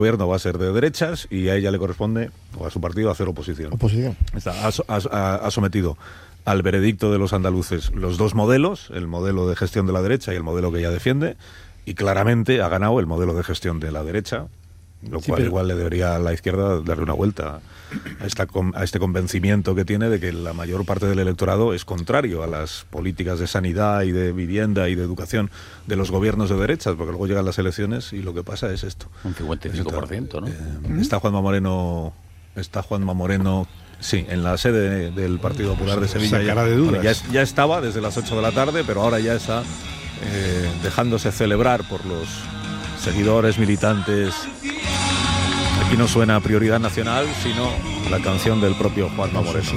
gobierno va a ser de derechas y a ella le corresponde, o a su partido, hacer oposición. Ha sometido al veredicto de los andaluces los dos modelos, el modelo de gestión de la derecha y el modelo que ella defiende, y claramente ha ganado el modelo de gestión de la derecha, lo cual igual le debería a la izquierda darle una vuelta a este convencimiento que tiene de que la mayor parte del electorado es contrario a las políticas de sanidad y de vivienda y de educación de los gobiernos de derechas, porque luego llegan las elecciones y lo que pasa es esto. Un 55%, ¿no? Está Juanma Moreno, sí, en la sede del Partido Popular de Sevilla. Ya estaba desde las 8 de la tarde, pero ahora ya está dejándose celebrar por los seguidores, militantes. Aquí no suena Prioridad Nacional, sino la canción del propio Juanma Moreno.